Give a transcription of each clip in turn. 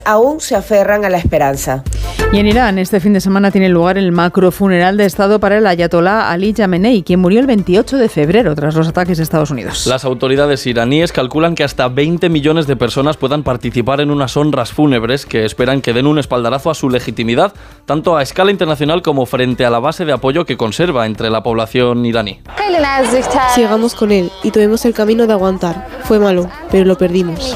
aún se aferran a la esperanza. Y en Irán, este fin de semana tiene lugar el macrofuneral de Estado para el ayatolá Ali Jamenei, quien murió el 28 de febrero tras los ataques de Estados Unidos. Las autoridades iraníes calculan que hasta 20 millones de personas puedan participar en unas honras fúnebres que esperan que den un espaldarazo a su legitimidad, tanto a escala internacional como frente a la base de apoyo que conserva entre la población iraní. Sigamos con él y tomemos el camino de aguantar. Fue malo, pero lo perdimos.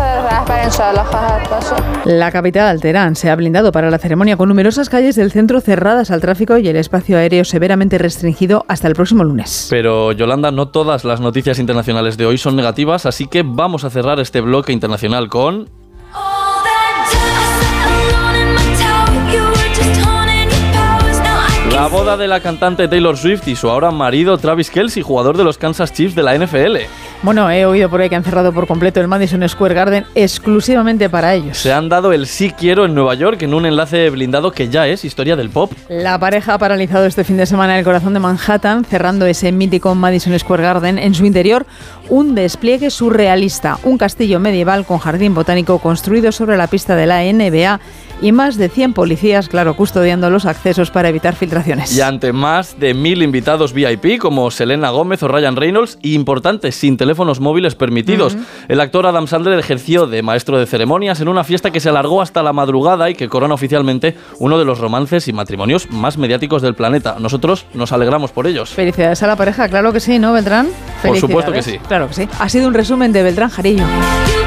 La capital, Teherán, se ha blindado para la ceremonia con numerosas calles del centro cerradas al tráfico y el espacio aéreo severamente restringido hasta el próximo lunes. Pero, Yolanda, no todas las noticias internacionales de hoy son negativas, así que vamos a cerrar este bloque internacional con... la boda de la cantante Taylor Swift y su ahora marido Travis Kelce, jugador de los Kansas Chiefs de la NFL. Bueno, he oído por ahí que han cerrado por completo el Madison Square Garden exclusivamente para ellos. Se han dado el sí quiero en Nueva York en un enlace blindado que ya es historia del pop. La pareja ha paralizado este fin de semana el corazón de Manhattan, cerrando ese mítico Madison Square Garden. En su interior, un despliegue surrealista, un castillo medieval con jardín botánico construido sobre la pista de la NBA y más de 100 policías, claro, custodiando los accesos para evitar filtraciones. Y ante más de 1.000 invitados VIP como Selena Gómez o Ryan Reynolds, y importantes, sin teléfonos móviles permitidos. El actor Adam Sandler ejerció de maestro de ceremonias en una fiesta que se alargó hasta la madrugada y que corona oficialmente uno de los romances y matrimonios más mediáticos del planeta. Nosotros nos alegramos por ellos. Felicidades a la pareja, claro que sí, ¿no, Beltrán? Por supuesto que sí. Claro que sí. Ha sido un resumen de Beltrán Jarillo.